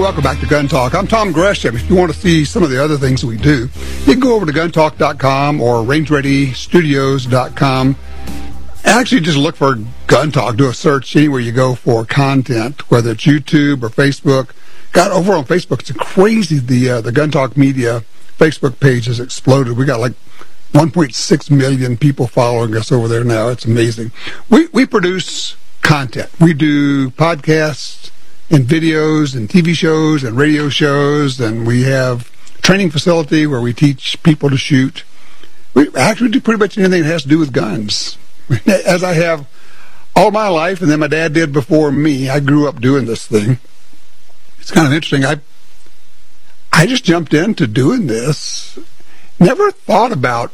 welcome back to Gun Talk. I'm Tom Gresham. If you want to see some of the other things we do, you can go over to guntalk.com or rangereadystudios.com. Actually, just look for Gun Talk. Do a search anywhere you go for content, whether it's YouTube or Facebook. God, over on Facebook, it's crazy. The Gun Talk Media Facebook page has exploded. We got like 1.6 million people following us over there now. It's amazing. We produce content. We do podcasts and videos and TV shows and radio shows, and we have a training facility where we teach people to shoot. We actually do pretty much anything that has to do with guns, as I have all my life, and then my dad did before me. I grew up doing this thing. It's kind of interesting. I just jumped into doing this. Never thought about,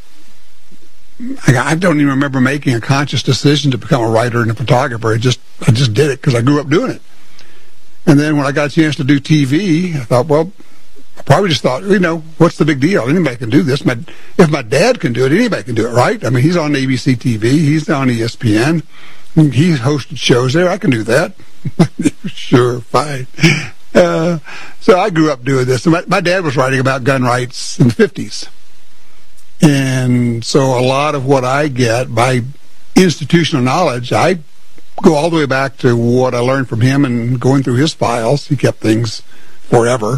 I don't even remember making a conscious decision to become a writer and a photographer. I just did it because I grew up doing it. And then when I got a chance to do TV, I thought, well, I probably just thought, what's the big deal? Anybody can do this. If my dad can do it, anybody can do it, right? I mean, he's on ABC TV. He's on ESPN. He's hosted shows there. I can do that. Sure, fine. So I grew up doing this. My dad was writing about gun rights in the 50s. And so a lot of what I get by institutional knowledge, I go all the way back to what I learned from him and going through his files. He kept things forever.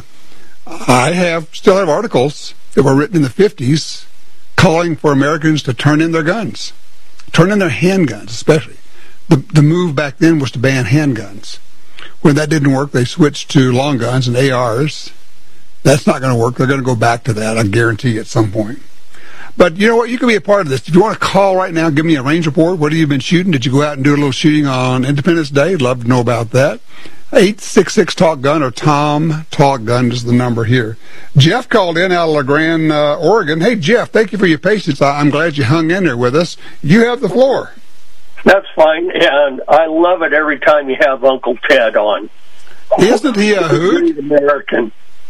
I still have articles that were written in the 50s calling for Americans to turn in their guns, turn in their handguns especially. The move back then was to ban handguns. When that didn't work, they switched to long guns and ARs. That's not going to work. They're going to go back to that, I guarantee, at some point. But you know what? You can be a part of this. If you want to call right now, give me a range report. What have you been shooting? Did you go out and do a little shooting on Independence Day? I'd love to know about that. 866-TALK-GUN or Tom Talk Gun is the number here. Jeff called in out of La Grande, Oregon. Hey, Jeff, thank you for your patience. I'm glad you hung in there with us. You have the floor. That's fine, and I love it every time you have Uncle Ted on. Isn't he a hoot? American.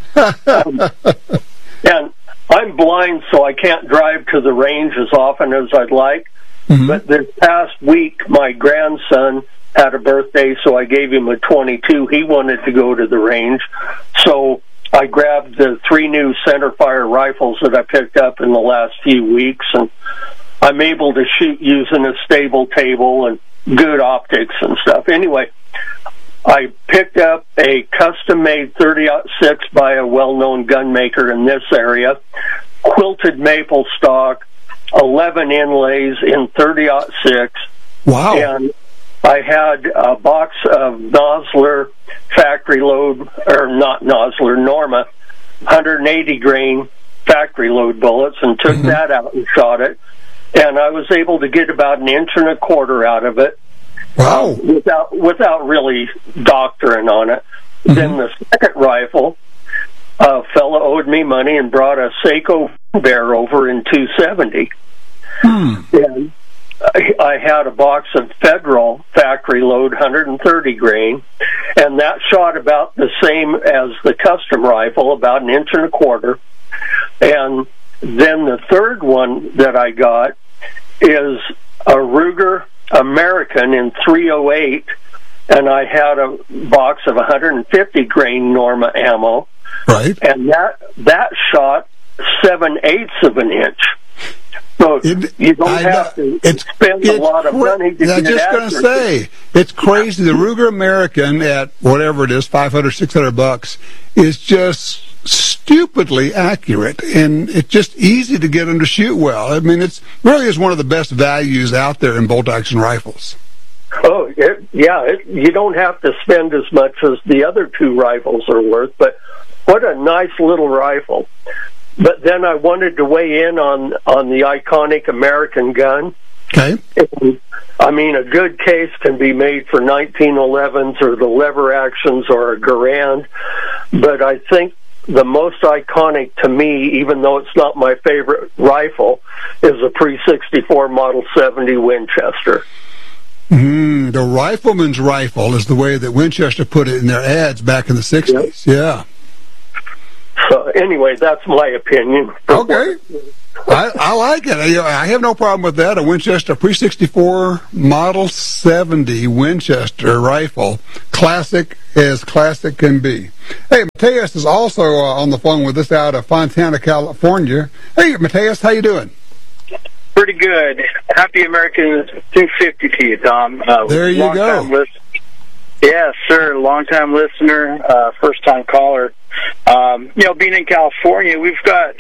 And I'm blind, so I can't drive to the range as often as I'd like. Mm-hmm. But this past week, my grandson had a birthday, so I gave him a .22. He wanted to go to the range, so I grabbed the 3 new centerfire rifles that I picked up in the last few weeks, and I'm able to shoot using a stable table and good optics and stuff. Anyway, I picked up a custom-made 30-06 by a well-known gun maker in this area, quilted maple stock, 11 inlays in 30-06. Wow. And I had a box of Nosler factory load, or not Nosler, Norma, 180 grain factory load bullets, and took that out and shot it. And I was able to get about 1.25 inches out of it. Wow. Without really doctoring on it. Mm-hmm. Then the second rifle, a fellow owed me money and brought a Seiko Bear over in 270. And I had a box of Federal factory load 130 grain, and that shot about the same as the custom rifle, about 1.25 inches. And then the third one that I got is a Ruger American in 308, and I had a box of 150 grain Norma ammo. Right. And that shot 7/8 of an inch. So you don't have to spend a lot of money to get accurate. I'm just going to say, it's crazy. The Ruger American at whatever it is, $500, $600, is just stupidly accurate, and it's just easy to get them to shoot well. I mean, it really is one of the best values out there in bolt-action rifles. Oh, you don't have to spend as much as the other 2 rifles are worth, but what a nice little rifle. But then I wanted to weigh in on the iconic American gun. Okay. I mean, a good case can be made for 1911s or the lever actions or a Garand, but I think the most iconic to me, even though it's not my favorite rifle, is a pre-64 Model 70 Winchester. The rifleman's rifle is the way that Winchester put it in their ads back in the 60s. Yep. Yeah. So anyway, that's my opinion. Okay. I like it. I have no problem with that. A Winchester Pre-64 Model 70 Winchester rifle. Classic as classic can be. Hey, Mateus is also on the phone with us out of Fontana, California. Hey, Mateus, how you doing? Pretty good. Happy American 250 to you, Tom. There you go. Yes, sir. Long-time listener, first-time caller. Being in California, we've got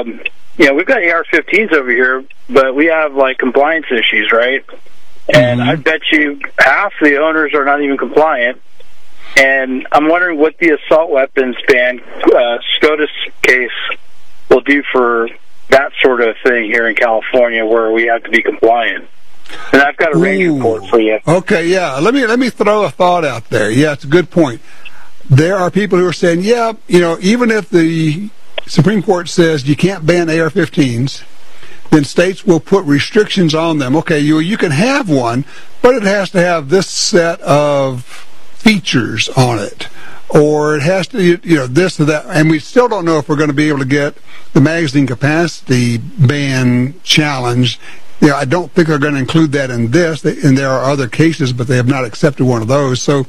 AR-15s over here, but we have like compliance issues, right? And I bet you half the owners are not even compliant. And I'm wondering what the assault weapons ban SCOTUS case will do for that sort of thing here in California, where we have to be compliant. And I've got a range report for you. Okay, yeah. Let me throw a thought out there. Yeah, it's a good point. There are people who are saying, even if the Supreme Court says you can't ban AR-15s, then states will put restrictions on them. Okay, you can have one, but it has to have this set of features on it, or it has to, this or that. And we still don't know if we're going to be able to get the magazine capacity ban challenge. I don't think they're going to include that in this, and there are other cases, but they have not accepted one of those. So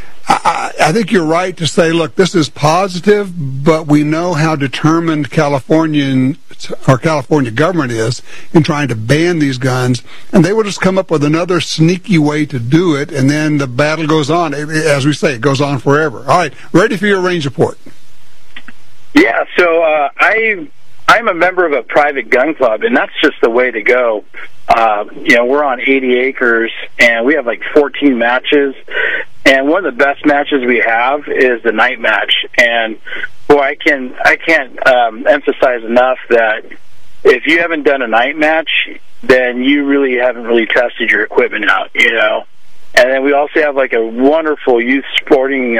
I think you're right to say, look, this is positive, but we know how determined California government is in trying to ban these guns, and they will just come up with another sneaky way to do it, and then the battle goes on. As we say, it goes on forever. All right, ready for your range report. Yeah, so I'm a member of a private gun club, and that's just the way to go. We're on 80 acres, and we have like 14 matches. And one of the best matches we have is the night match. And I can't emphasize enough that if you haven't done a night match, then you really haven't really tested your equipment out, And then we also have like a wonderful youth sporting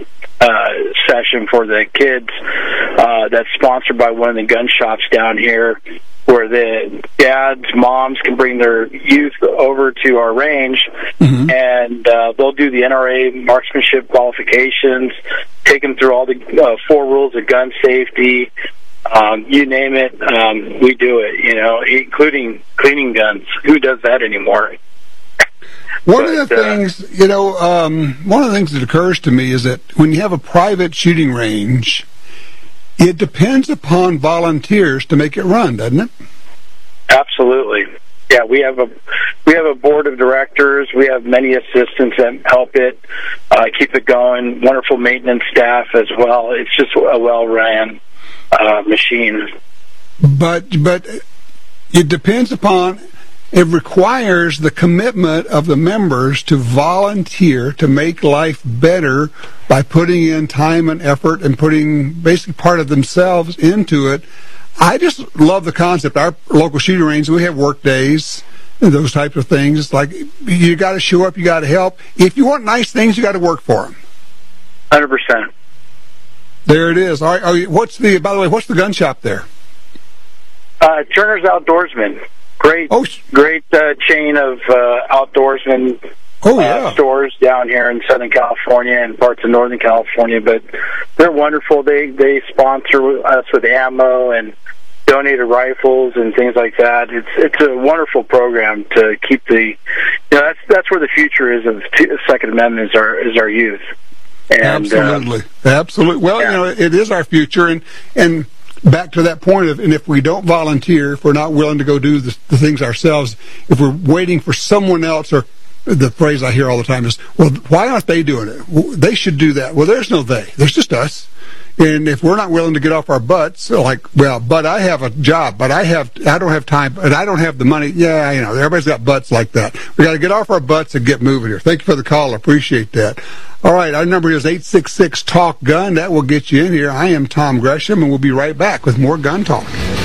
session for the kids that's sponsored by one of the gun shops down here, where the dads, moms can bring their youth over to our range, and they'll do the NRA marksmanship qualifications, take them through all the 4 rules of gun safety. You name it, we do it, including cleaning guns. Who does that anymore? One of the things that occurs to me is that when you have a private shooting range, it depends upon volunteers to make it run, doesn't it? Absolutely. Yeah, we have a board of directors. We have many assistants that help it keep it going. Wonderful maintenance staff as well. It's just a well-ran machine. But it depends upon. It requires the commitment of the members to volunteer to make life better by putting in time and effort and putting basically part of themselves into it. I just love the concept. Our local shooting range, we have work days and those types of things. It's like you got to show up, you got to help. If you want nice things, you got to work for them. 100%. There it is. All right. By the way, what's the gun shop there? Turner's Outdoorsman. Great chain of outdoorsman stores down here in Southern California and parts of Northern California, but they're wonderful. They sponsor us with ammo and donated rifles and things like that. It's a wonderful program to keep that's where the future is of the Second Amendment is our youth. And, Absolutely. Well, it is our future, and back to that point of, and if we don't volunteer, if we're not willing to go do the things ourselves, if we're waiting for someone else, or the phrase I hear all the time is, well, why aren't they doing it? Well, they should do that. Well, there's no they. There's just us. And if we're not willing to get off our butts, but I have a job, but I don't have time, but I don't have the money. Yeah, everybody's got butts like that. We got to get off our butts and get moving here. Thank you for the call. I appreciate that. All right, our number is 866-TALK-GUN. That will get you in here. I am Tom Gresham, and we'll be right back with more Gun Talk.